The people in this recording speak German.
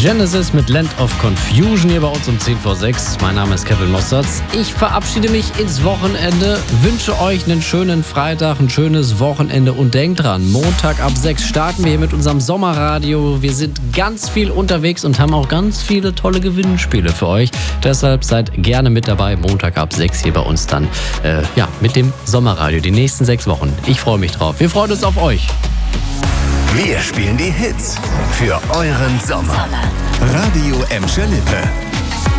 Genesis mit Land of Confusion hier bei uns um 10 vor 6. Mein Name ist Kevin Mossertz. Ich verabschiede mich ins Wochenende, wünsche euch einen schönen Freitag, ein schönes Wochenende und denkt dran, Montag ab 6 starten wir hier mit unserem Sommerradio. Wir sind ganz viel unterwegs und haben auch ganz viele tolle Gewinnspiele für euch. Deshalb seid gerne mit dabei, Montag ab 6 hier bei uns dann mit dem Sommerradio, die nächsten 6 Wochen. Ich freue mich drauf. Wir freuen uns auf euch. Wir spielen die Hits für euren Sommer. Radio Emscher Lippe.